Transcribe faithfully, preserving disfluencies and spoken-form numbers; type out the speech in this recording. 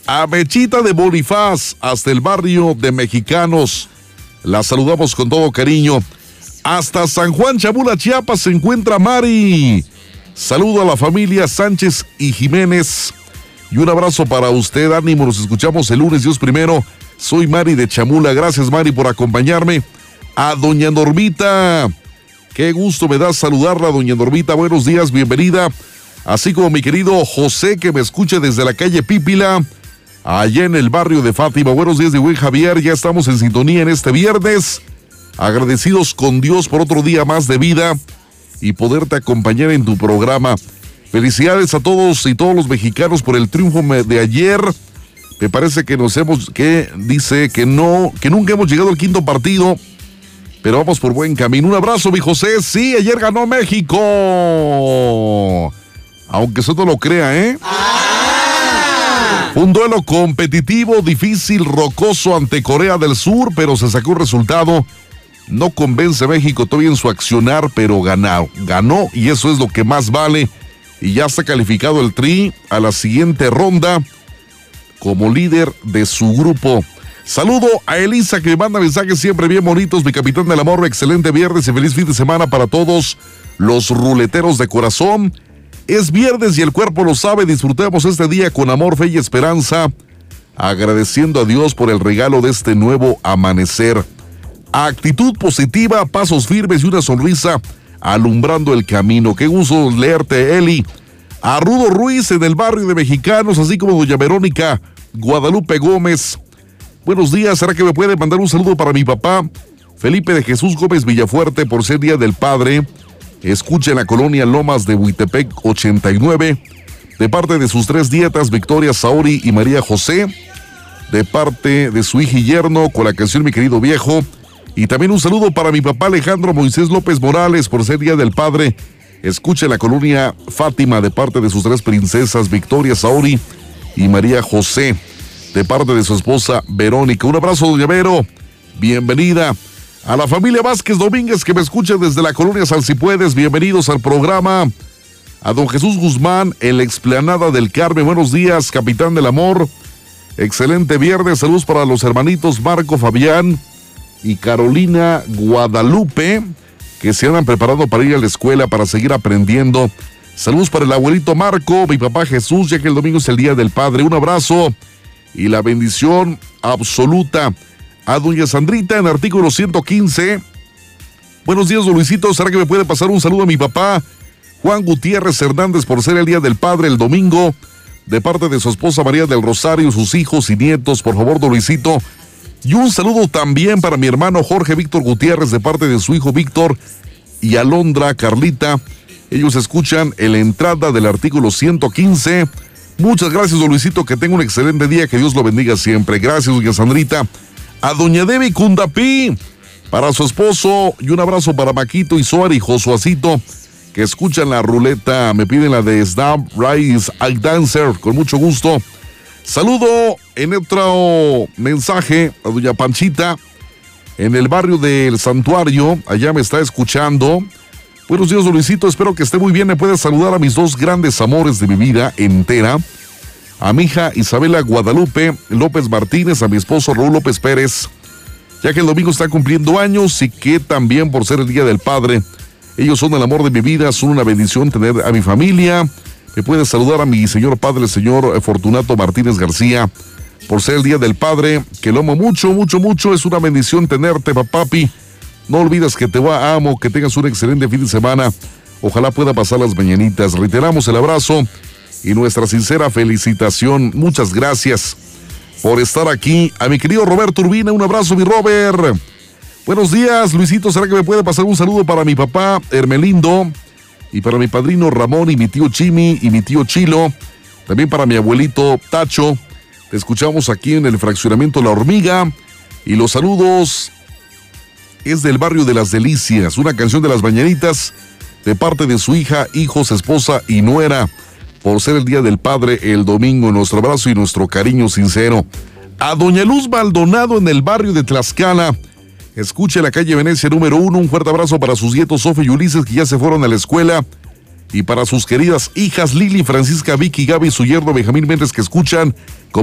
a Mechita de Bonifaz, hasta el barrio de Mexicanos. La saludamos con todo cariño. Hasta San Juan Chabula, Chiapas, se encuentra Mari. Saludo a la familia Sánchez y Jiménez. Y un abrazo para usted, ánimo, nos escuchamos el lunes, Dios primero. Soy Mari de Chamula, gracias Mari por acompañarme. A doña Normita, qué gusto me da saludarla, doña Normita, buenos días, bienvenida. Así como mi querido José, que me escucha desde la calle Pípila, allá en el barrio de Fátima. Buenos días de buen Javier, ya estamos en sintonía en este viernes. Agradecidos con Dios por otro día más de vida y poderte acompañar en tu programa. Felicidades a todos y todos los mexicanos por el triunfo de ayer. Me parece que nos hemos, que dice que no, que nunca hemos llegado al quinto partido, pero vamos por buen camino. Un abrazo, mi José. Sí, ayer ganó México. Aunque eso no lo crea, ¿eh? ¡Ah! Un duelo competitivo, difícil, rocoso ante Corea del Sur, pero se sacó un resultado. No convence a México todavía en su accionar, pero ganó. Ganó y eso es lo que más vale. Y ya está calificado el Tri a la siguiente ronda como líder de su grupo. Saludo a Elisa, que me manda mensajes siempre bien bonitos. Mi capitán del amor, excelente viernes y feliz fin de semana para todos los ruleteros de corazón. Es viernes y el cuerpo lo sabe. Disfrutemos este día con amor, fe y esperanza, agradeciendo a Dios por el regalo de este nuevo amanecer. Actitud positiva, pasos firmes y una sonrisa alumbrando el camino. Qué gusto leerte, Eli. A Rudo Ruiz en el barrio de Mexicanos, así como doña Verónica Guadalupe Gómez. Buenos días, ¿será que me puede mandar un saludo para mi papá? Felipe de Jesús Gómez Villafuerte, por ser Día del Padre. Escucha en la colonia Lomas de Huitepec ochenta y nueve. De parte de sus tres nietas, Victoria, Saori y María José. De parte de su hija y yerno, con la canción Mi Querido Viejo. Y también un saludo para mi papá Alejandro Moisés López Morales, por ser Día del Padre. Escucha en la colonia Fátima, de parte de sus tres princesas, Victoria, Saori y María José. De parte de su esposa Verónica. Un abrazo, doña Vero. Bienvenida. A la familia Vázquez Domínguez, que me escucha desde la colonia San Cipuedes. Bienvenidos al programa. A don Jesús Guzmán, en la explanada del Carmen. Buenos días, capitán del amor. Excelente viernes. Saludos para los hermanitos Marco, Fabián y Carolina Guadalupe, que se andan preparando para ir a la escuela, para seguir aprendiendo. Saludos para el abuelito Marco, mi papá Jesús, ya que el domingo es el Día del Padre. Un abrazo y la bendición absoluta a doña Sandrita en artículo ciento quince. Buenos días, don Luisito. ¿Será que me puede pasar un saludo a mi papá Juan Gutiérrez Hernández, por ser el Día del Padre el domingo, de parte de su esposa María del Rosario, sus hijos y nietos? Por favor, don Luisito. Y un saludo también para mi hermano Jorge Víctor Gutiérrez, de parte de su hijo Víctor y Alondra Carlita. Ellos escuchan en la entrada del artículo ciento quince. Muchas gracias, don Luisito, que tenga un excelente día, que Dios lo bendiga siempre. Gracias, doña Sandrita. A doña Debbie Cundapí, para su esposo, y un abrazo para Maquito y Suárez y Josuacito, que escuchan la ruleta. Me piden la de Snap Rise I Dancer, con mucho gusto. Saludo en otro mensaje a doña Panchita, en el barrio del Santuario, allá me está escuchando. Buenos días, don Luisito, espero que esté muy bien. Me puede saludar a mis dos grandes amores de mi vida entera, a mi hija Isabela Guadalupe López Martínez, a mi esposo Raúl López Pérez, ya que el domingo está cumpliendo años, y que también por ser el Día del Padre, ellos son el amor de mi vida. Son una bendición tener a mi familia. Me puede saludar a mi señor padre, el señor Fortunato Martínez García, por ser el Día del Padre, que lo amo mucho, mucho, mucho. Es una bendición tenerte, papapi. No olvides que te amo, que tengas un excelente fin de semana. Ojalá pueda pasar las mañanitas. Reiteramos el abrazo y nuestra sincera felicitación. Muchas gracias por estar aquí. A mi querido Roberto Urbina, un abrazo, mi Robert. Buenos días, Luisito. ¿Será que me puede pasar un saludo para mi papá Hermelindo, y para mi padrino Ramón, y mi tío Chimi y mi tío Chilo? También para mi abuelito Tacho. Te escuchamos aquí en el fraccionamiento La Hormiga. Y los saludos es del barrio de Las Delicias, una canción de las mañanitas, de parte de su hija, hijos, esposa y nuera, por ser el Día del Padre el domingo. Nuestro abrazo y nuestro cariño sincero. A doña Luz Maldonado en el barrio de Tlaxcala. Escuche la calle Venecia número uno. Un fuerte abrazo para sus nietos Sofía y Ulises, que ya se fueron a la escuela. Y para sus queridas hijas Lili, Francisca, Vicky, Gaby y su yerno Benjamín Méndez, que escuchan